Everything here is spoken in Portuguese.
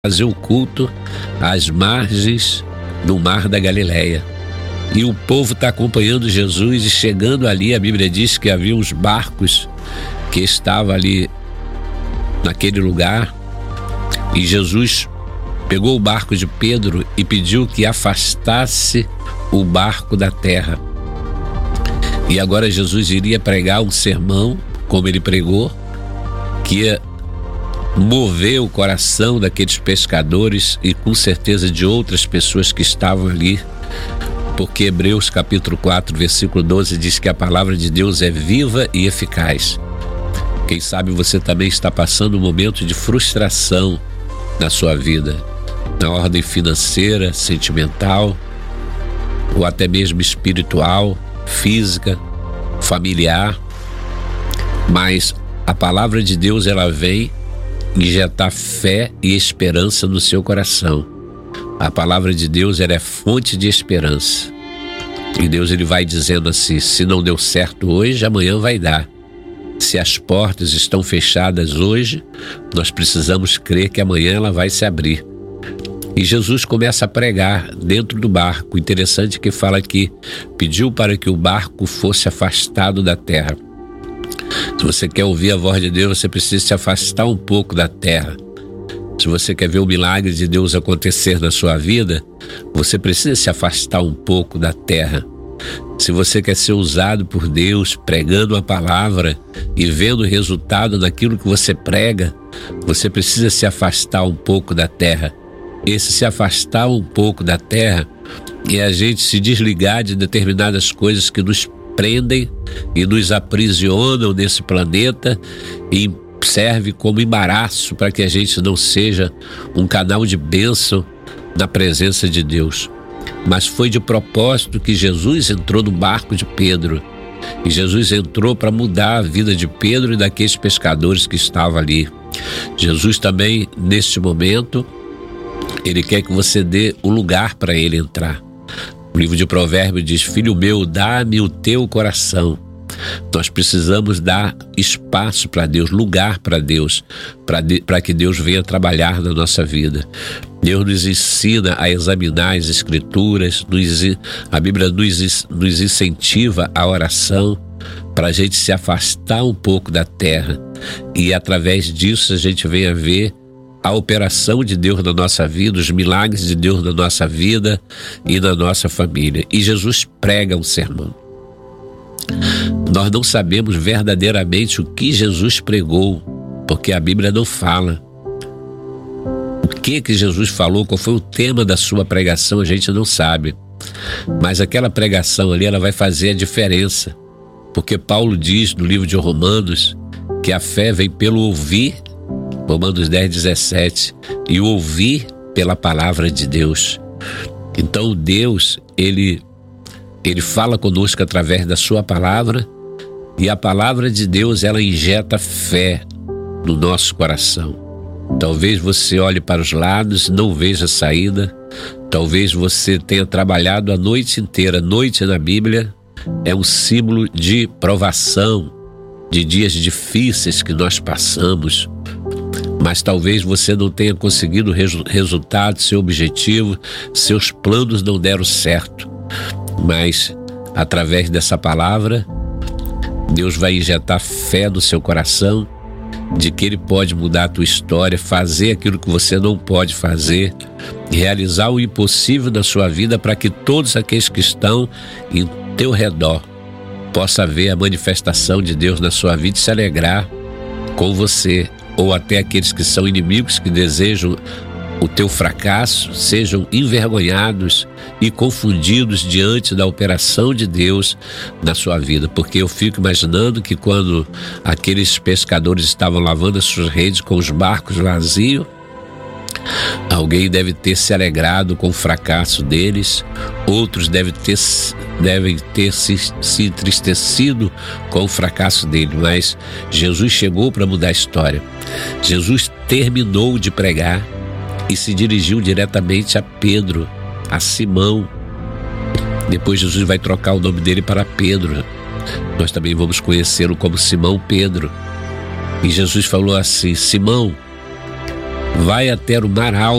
fazer o culto às margens do mar da Galileia. E o povo está acompanhando Jesus, e chegando ali, a Bíblia diz que havia uns barcos que estavam ali naquele lugar, e Jesus pegou o barco de Pedro e pediu que afastasse o barco da terra. E agora Jesus iria pregar um sermão, como ele pregou, que ia mover o coração daqueles pescadores e com certeza de outras pessoas que estavam ali, porque Hebreus capítulo 4, versículo 12 diz que a palavra de Deus é viva e eficaz. Quem sabe você também está passando um momento de frustração na sua vida, na ordem financeira, sentimental, ou até mesmo espiritual, física, familiar, mas a palavra de Deus, ela vem injetar fé e esperança no seu coração. A palavra de Deus, ela é fonte de esperança. E Deus, ele vai dizendo assim: se não deu certo hoje, amanhã vai dar. Se as portas estão fechadas hoje, nós precisamos crer que amanhã ela vai se abrir. E Jesus começa a pregar dentro do barco. Interessante que fala que pediu para que o barco fosse afastado da terra. Se você quer ouvir a voz de Deus, você precisa se afastar um pouco da terra. Se você quer ver o milagre de Deus acontecer na sua vida, você precisa se afastar um pouco da terra. Se você quer ser usado por Deus, pregando a palavra e vendo o resultado daquilo que você prega, você precisa se afastar um pouco da terra. Esse se afastar um pouco da terra é a gente se desligar de determinadas coisas que nos prendem e nos aprisionam nesse planeta e serve como embaraço para que a gente não seja um canal de bênção na presença de Deus. Mas foi de propósito que Jesus entrou no barco de Pedro, e Jesus entrou para mudar a vida de Pedro e daqueles pescadores que estavam ali. Jesus também, neste momento, ele quer que você dê o lugar para ele entrar. O livro de Provérbios diz: filho meu, dá-me o teu coração. Nós precisamos dar espaço para Deus, lugar para Deus, para que Deus venha trabalhar na nossa vida. Deus nos ensina a examinar as Escrituras, a Bíblia nos incentiva a oração para a gente se afastar um pouco da terra, e através disso a gente venha ver a operação de Deus na nossa vida, os milagres de Deus na nossa vida e na nossa família. E Jesus prega um sermão. Nós não sabemos verdadeiramente o que Jesus pregou, porque a Bíblia não fala. O que Jesus falou, qual foi o tema da sua pregação, a gente não sabe. Mas aquela pregação ali, ela vai fazer a diferença. Porque Paulo diz no livro de Romanos que a fé vem pelo ouvir, Romanos 10:17, e ouvir pela palavra de Deus. Então Deus, ele fala conosco através da sua palavra, e a palavra de Deus, ela injeta fé no nosso coração. Talvez você olhe para os lados e não veja saída. Talvez você tenha trabalhado a noite inteira. Noite na Bíblia é um símbolo de provação, de dias difíceis que nós passamos. Mas talvez você não tenha conseguido o resultado, seu objetivo, seus planos não deram certo. Mas através dessa palavra, Deus vai injetar fé no seu coração, de que Ele pode mudar a tua história, fazer aquilo que você não pode fazer, realizar o impossível na sua vida, para que todos aqueles que estão em teu redor possam ver a manifestação de Deus na sua vida e se alegrar com você, ou até aqueles que são inimigos, que desejam o teu fracasso, sejam envergonhados e confundidos diante da operação de Deus na sua vida. Porque eu fico imaginando que quando aqueles pescadores estavam lavando as suas redes com os barcos vazios, alguém deve ter se alegrado com o fracasso deles, outros devem ter se entristecido com o fracasso dele, mas Jesus chegou para mudar a história. Jesus terminou de pregar e se dirigiu diretamente a Pedro, a Simão. Depois Jesus vai trocar o nome dele para Pedro. Nós também vamos conhecê-lo como Simão Pedro. E Jesus falou assim: Simão, vai até o mar alto